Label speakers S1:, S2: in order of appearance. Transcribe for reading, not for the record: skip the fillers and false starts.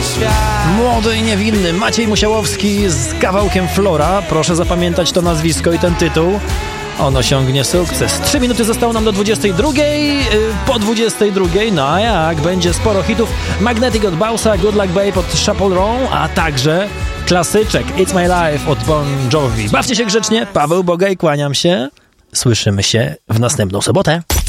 S1: Młody i niewinny Maciej Musiałowski z kawałkiem Flora. Proszę zapamiętać to nazwisko i ten tytuł. On osiągnie sukces. 3 minuty zostało nam do 22. Po 22, no a jak? Będzie sporo hitów. Magnetic od Bausa, Good Luck Babe od Chappell Roan, a także klasyczek It's My Life od Bon Jovi. Bawcie się grzecznie. Paweł Bogaj, kłaniam się. Słyszymy się w następną sobotę.